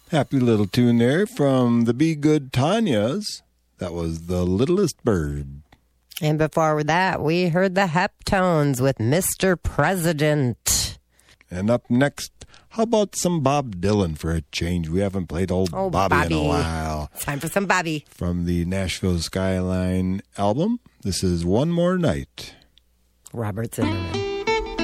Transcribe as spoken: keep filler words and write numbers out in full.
Happy little tune there from the Be Good Tanyas. That was The Littlest Bird. And before that, we heard the Heptones with Mister President. And up next, how about some Bob Dylan for a change? We haven't played old Oh, Bobby, Bobby. in a while. Time for some Bobby. From the Nashville Skyline album, this is One More Night. Robert Zimmerman.